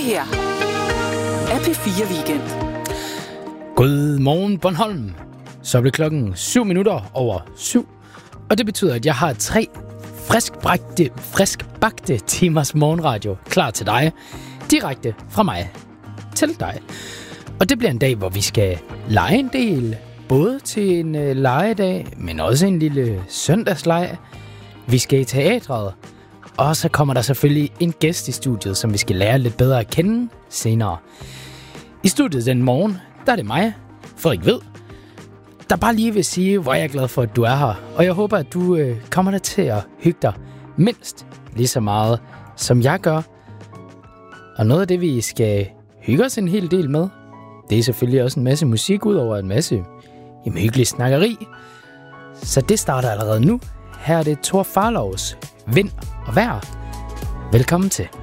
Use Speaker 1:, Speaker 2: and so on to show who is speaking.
Speaker 1: her er P4 Weekend.
Speaker 2: Godmorgen Bornholm. Så bliver klokken 7:07, og det betyder, at jeg har 3 friskbagte timers morgenradio klar til dig, direkte fra mig til dig. Og det bliver en dag, hvor vi skal lege en del, både til en legedag, men også en lille søndagsleg. Vi skal i teatret, og så kommer der selvfølgelig en gæst i studiet, som vi skal lære lidt bedre at kende senere. I studiet den morgen, der er det mig, Frederik Ved, der bare lige vil sige, hvor jeg er glad for, at du er her. Og jeg håber, at du kommer der til at hygge dig mindst lige så meget, som jeg gør. Og noget af det, vi skal hygge os en hel del med, det er selvfølgelig også en masse musik, ud over en masse hyggelig snakkeri. Så det starter allerede nu. Her er det Thor Farlows Vind og Vejr. Velkommen til.